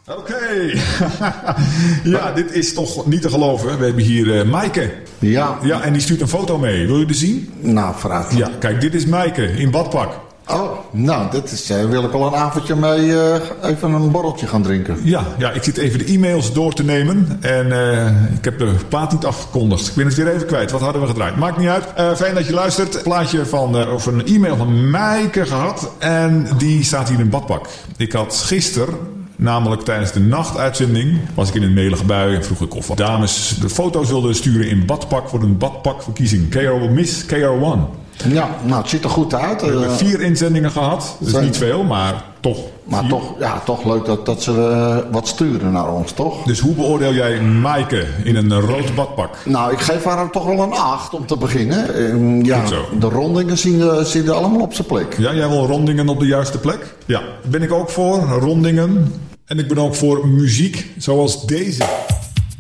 Oké. Ja, dit is toch niet te geloven. We hebben hier Maaike. Ja. Ja, en die stuurt een foto mee. Wil je die zien? Nou, vooruit. Ja, kijk, dit is Maaike in badpak. Oh, nou, dat is, wil ik wel een avondje mee even een borreltje gaan drinken. Ja, ik zit even de e-mails door te nemen. En ik heb de plaat niet afgekondigd. Ik ben het weer even kwijt. Wat hadden we gedraaid? Maakt niet uit. Fijn dat je luistert. Een plaatje of een e-mail van Maaike gehad. En die staat hier in badpak. Ik had gisteren, namelijk tijdens de nachtuitzending, was ik in een melige bui en vroeg ik of wat dames de foto's wilden sturen in badpak voor een badpakverkiezing. Miss KR1. Ja, nou, het ziet er goed uit. We hebben 4 inzendingen gehad. Dus niet veel, maar toch. Maar toch leuk dat ze wat sturen naar ons, toch? Dus hoe beoordeel jij Maaike in een rood badpak? Nou, ik geef haar toch wel een 8 om te beginnen. Ja, Goed zo. de rondingen zien er allemaal op zijn plek. Ja, jij wil rondingen op de juiste plek? Ja, ben ik ook voor. Rondingen. En ik ben ook voor muziek zoals deze.